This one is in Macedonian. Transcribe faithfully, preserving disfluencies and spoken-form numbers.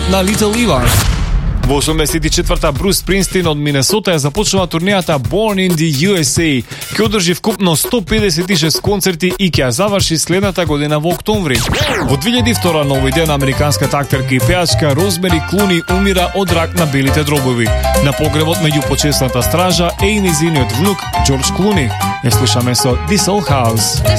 на Little Eva. Во осумдесет и четврта Брус Спринстин од Минесота ја започнува турнејата Born in the ю ес ей. Ќе одржи вкупно сто педесет и шест концерти и ќе ја заврши следната година во октомври. Во две илјади и втора на овој ден американската актерка и пеачка Розмери Клуни умира од рак на белите дробови. На погребот меѓу почесната стража е и нејзиниот внук Џорџ Клуни. Ја слушаме со This Old House.